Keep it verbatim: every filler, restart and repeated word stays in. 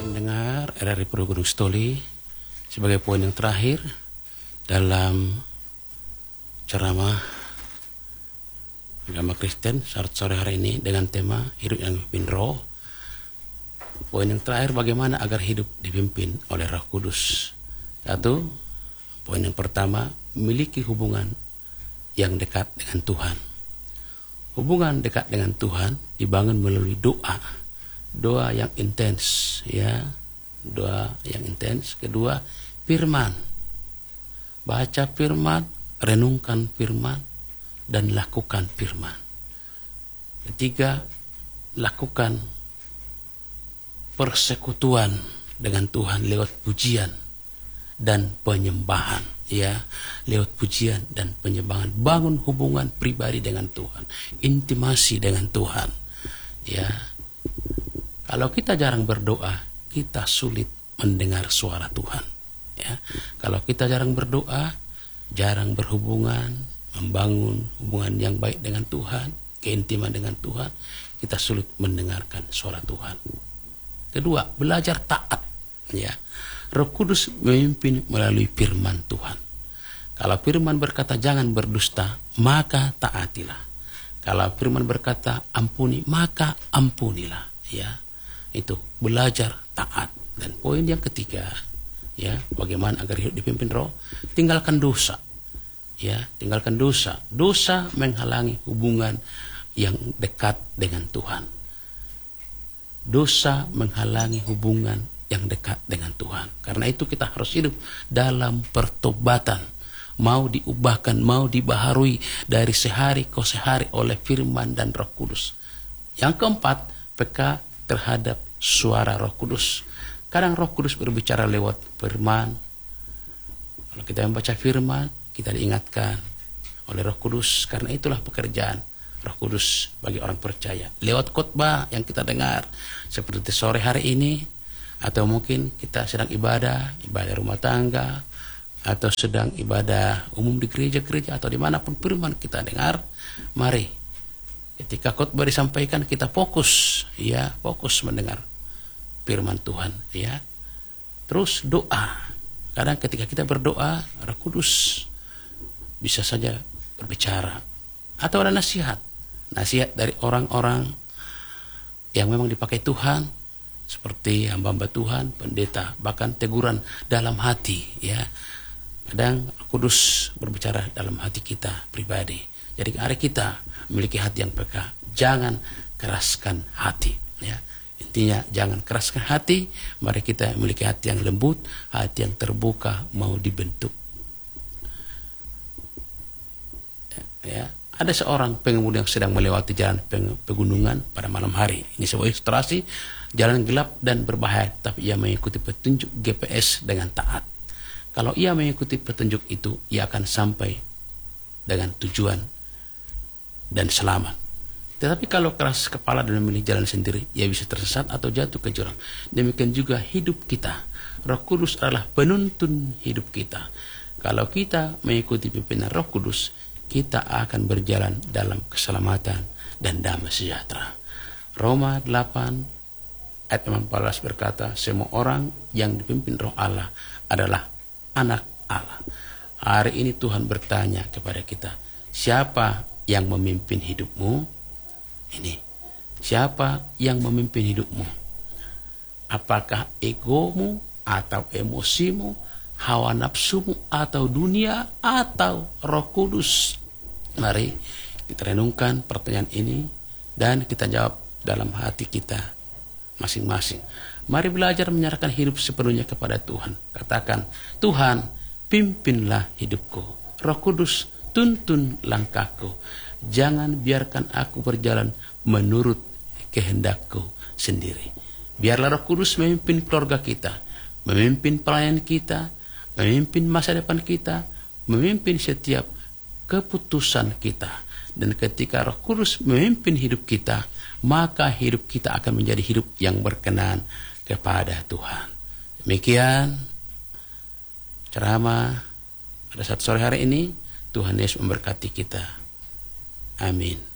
pendengar R R I Pura Gunung Sitoli, sebagai poin yang terakhir dalam ceramah agama Kristen saat sore hari ini dengan tema hidup yang dipimpin Roh. Poin yang terakhir, bagaimana agar hidup dipimpin oleh Roh Kudus. Satu, poin yang pertama, memiliki hubungan yang dekat dengan Tuhan. Hubungan dekat dengan Tuhan dibangun melalui doa, doa yang intens, ya, doa yang intens. Kedua, firman, baca firman, renungkan firman, dan lakukan firman. Ketiga, lakukan persekutuan dengan Tuhan lewat pujian dan penyembahan, ya, lewat pujian dan penyembahan. Bangun hubungan pribadi dengan Tuhan, intimasi dengan Tuhan, ya. Kalau kita jarang berdoa, kita sulit mendengar suara Tuhan, ya. Kalau kita jarang berdoa, jarang berhubungan, membangun hubungan yang baik dengan Tuhan, keintiman dengan Tuhan, kita sulit mendengarkan suara Tuhan. Kedua, belajar taat, ya. Roh Kudus memimpin melalui firman Tuhan. Kalau firman berkata jangan berdusta, maka taatilah. Kalau firman berkata ampuni, maka ampunilah, ya. Itu belajar taat. Dan poin yang ketiga, ya, bagaimana agar hidup dipimpin Roh? Tinggalkan dosa, ya, tinggalkan dosa. Dosa menghalangi hubungan yang dekat dengan Tuhan. Dosa menghalangi hubungan yang dekat dengan Tuhan. Karena itu kita harus hidup dalam pertobatan, mau diubahkan, mau dibaharui dari sehari ke sehari oleh firman dan Roh Kudus. Yang keempat, peka terhadap suara Roh Kudus. Kadang Roh Kudus berbicara lewat firman. Kalau kita membaca firman, kita diingatkan oleh Roh Kudus, karena itulah pekerjaan Roh Kudus bagi orang percaya. Lewat khotbah yang kita dengar, seperti sore hari ini, atau mungkin kita sedang ibadah, ibadah rumah tangga, atau sedang ibadah umum di gereja-gereja, atau dimanapun firman kita dengar, mari ketika khotbah disampaikan kita fokus, ya, fokus mendengar firman Tuhan, ya. Terus doa. Kadang ketika kita berdoa, Roh Kudus bisa saja berbicara, atau ada nasihat, nasihat dari orang-orang yang memang dipakai Tuhan, seperti hamba-hamba Tuhan, pendeta, bahkan teguran dalam hati, ya. Kadang Roh Kudus berbicara dalam hati kita pribadi. Jadi hari kita memiliki hati yang peka, jangan keraskan hati, ya. Intinya jangan keraskan hati, mari kita memiliki hati yang lembut, hati yang terbuka, mau dibentuk. Ya, ada seorang pengemudi yang sedang melewati jalan pegunungan pada malam hari. Ini sebuah ilustrasi jalan gelap dan berbahaya, tapi ia mengikuti petunjuk G P S dengan taat. Kalau ia mengikuti petunjuk itu, ia akan sampai dengan tujuan dan selamat. Tetapi kalau keras kepala dan memilih jalan sendiri, ia bisa tersesat atau jatuh ke jurang. Demikian juga hidup kita. Roh Kudus adalah penuntun hidup kita. Kalau kita mengikuti pimpinan Roh Kudus, kita akan berjalan dalam keselamatan dan damai sejahtera. Roma delapan ayat empat belas berkata, semua orang yang dipimpin Roh Allah adalah anak Allah. Hari ini Tuhan bertanya kepada kita, siapa yang memimpin hidupmu? Ini, siapa yang memimpin hidupmu? Apakah egomu atau emosimu, hawa nafsumu, atau dunia, atau Roh Kudus? Mari kita renungkan pertanyaan ini dan kita jawab dalam hati kita masing-masing. Mari belajar menyerahkan hidup sepenuhnya kepada Tuhan. Katakan, Tuhan, pimpinlah hidupku. Roh Kudus, tuntun langkahku. Jangan biarkan aku berjalan menurut kehendakku sendiri. Biarlah Roh Kudus memimpin keluarga kita, memimpin pelayan kita, memimpin masa depan kita, memimpin setiap keputusan kita. Dan ketika Roh Kudus memimpin hidup kita, maka hidup kita akan menjadi hidup yang berkenan kepada Tuhan. Demikian ceramah pada saat sore hari ini. Tuhan Yesus memberkati kita. Amin.